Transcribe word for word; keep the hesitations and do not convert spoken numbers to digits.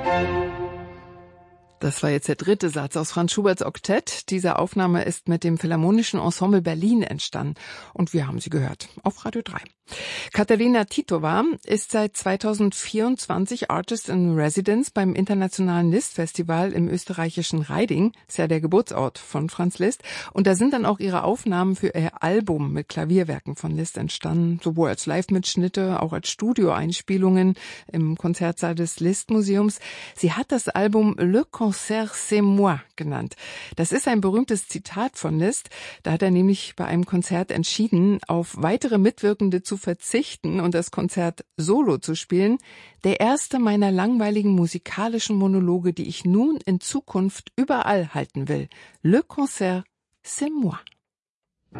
Das war jetzt der dritte Satz aus Franz Schuberts Oktett. Diese Aufnahme ist mit dem Philharmonischen Ensemble Berlin entstanden. Und wir haben sie gehört auf Radio drei. Katerina Titova ist seit zweitausendvierundzwanzig Artist in Residence beim Internationalen Liszt-Festival im österreichischen Reiding. Ist ja der Geburtsort von Franz Liszt. Und da sind dann auch ihre Aufnahmen für ihr Album mit Klavierwerken von Liszt entstanden. Sowohl als Live-Mitschnitte, auch als Studioeinspielungen im Konzertsaal des Liszt-Museums. Sie hat das Album Le Concert c'est moi genannt. Das ist ein berühmtes Zitat von Liszt. Da hat er nämlich bei einem Konzert entschieden, auf weitere Mitwirkende zu verzichten und das Konzert solo zu spielen. Der erste meiner langweiligen musikalischen Monologe, die ich nun in Zukunft überall halten will. Le Concert c'est moi.